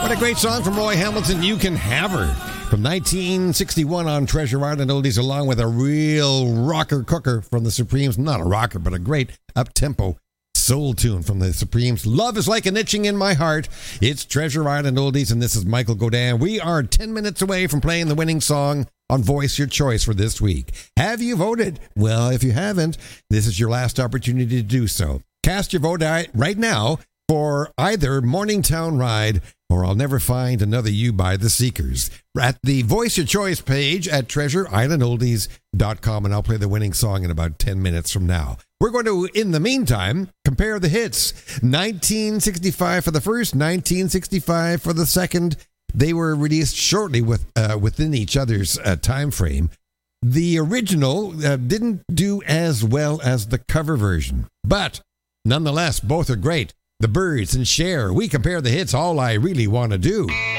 What a great song from Roy Hamilton, You Can Have Her. From 1961 on Treasure Island Oldies, along with a real rocker cooker from the Supremes. Not a rocker, but a great up-tempo soul tune from the Supremes. Love is like an itching in my heart. It's Treasure Island Oldies, and this is Michael Godin. We are 10 minutes away from playing the winning song on Voice Your Choice for this week. Have you voted? Well, if you haven't, this is your last opportunity to do so. Cast your vote right now for either Morningtown Ride or I'll Never Find Another You by The Seekers at the Voice Your Choice page at treasureislandoldies.com, and I'll play the winning song in about 10 minutes from now. We're going to, in the meantime, compare the hits. 1965 for the first, 1965 for the second. They were released shortly within each other's time frame. The original didn't do as well as the cover version, but nonetheless, both are great. The Byrds and Cher, we compare the hits, All I Really Want to Do.